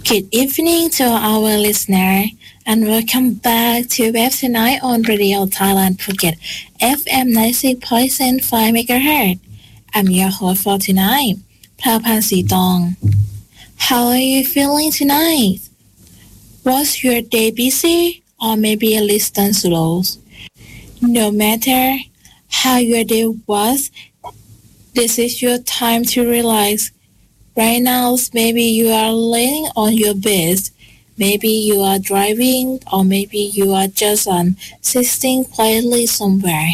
Good evening to our listener and welcome back to Web Tonight on Radio Thailand Phuket FM 96.5 MHz. I'm your host for tonight, Prapan Sitong. How are you feeling tonight? Was your day busy or maybe a little slow? No matter how your day was, this is your time to relax. Right now, maybe you are laying on your bed, maybe you are driving, or maybe you are just sitting quietly somewhere.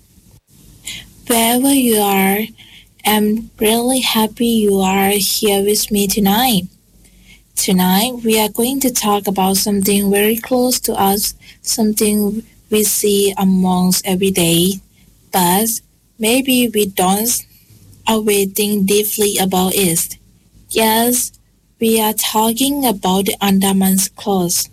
Wherever you are, I'm really happy you are here with me tonight. Tonight, we are going to talk about something very close to us, something we see amongst every day, but maybe we don't always think deeply about it. Yes, we are talking about the Andaman's clause.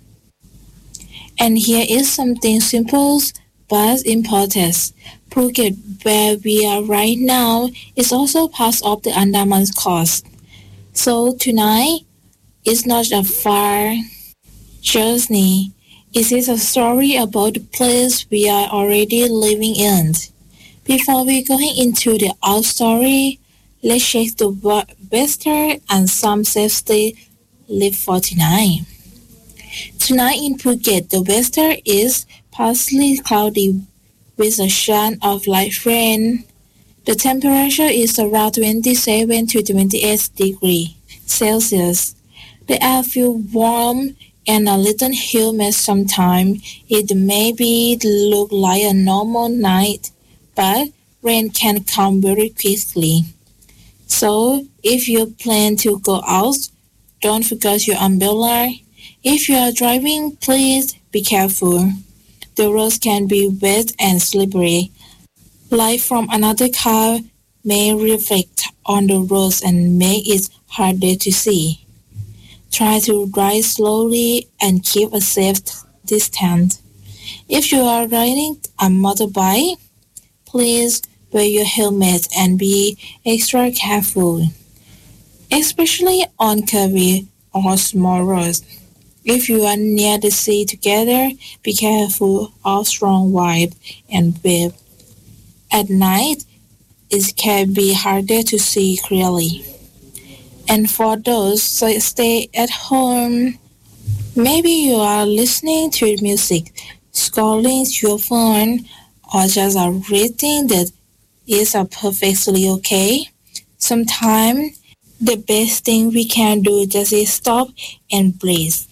And here is something simple but important. Phuket, where we are right now, is also part of the Andaman's coast. So tonight is not a far journey. It is a story about the place we are already living in. Before we go into the out story, let's check the weather and some safety live for tonight. Tonight in Phuket, the weather is partly cloudy with a chance of light rain. The temperature is around 27 to 28 degrees Celsius. The air feels warm and a little humid sometimes. It may look like a normal night, but rain can come very quickly. So, if you plan to go out, don't forget your umbrella. If you are driving, please be careful. The roads can be wet and slippery. Light from another car may reflect on the roads and make it harder to see. Try to drive slowly and keep a safe distance. If you are riding a motorbike, please wear your helmet and be extra careful, especially on curvy or small roads. If you are near the sea together, be careful of strong wind and wave. At night, it can be harder to see clearly. And for those that stay at home, maybe you are listening to music, scrolling your phone, or just reading that is perfectly okay. Sometimes the best thing we can do just is stop and breathe.